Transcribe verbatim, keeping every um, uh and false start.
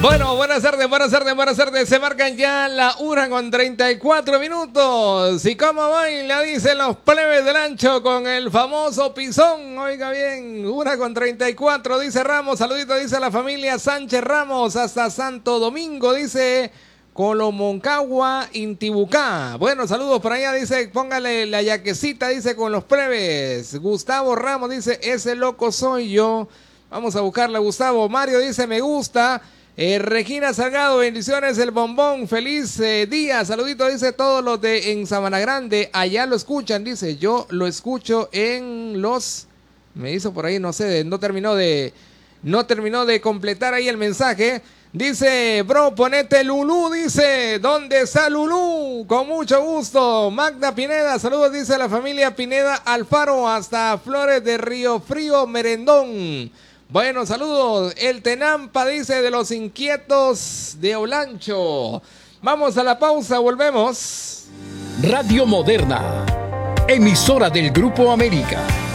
Bueno, buenas tardes, buenas tardes, buenas tardes. Se marcan ya la una con treinta y cuatro minutos. Y cómo baila, dicen los plebes del ancho con el famoso pisón. Oiga bien, una con treinta y cuatro, dice Ramos. Saludito, dice la familia Sánchez Ramos hasta Santo Domingo, dice Colomoncagua, Intibucá. Bueno, saludos por allá, dice, póngale la yaquecita, dice, con los plebes. Gustavo Ramos dice, ese loco soy yo. Vamos a buscarla, Gustavo. Mario dice, me gusta. Eh, Regina Salgado, bendiciones, el bombón, feliz eh, día, saludito, dice todos los de en Sabana Grande, allá lo escuchan, dice, yo lo escucho en los, me hizo por ahí, no sé, no terminó de, no terminó de completar ahí el mensaje, dice, bro, ponete Lulú, dice, ¿dónde está Lulú? Con mucho gusto, Magda Pineda, saludos, dice la familia Pineda Alfaro, hasta Flores de Río Frío, Merendón. Bueno, saludos. El Tenampa dice de los inquietos de Olancho. Vamos a la pausa, volvemos. Radio Moderna, emisora del Grupo América.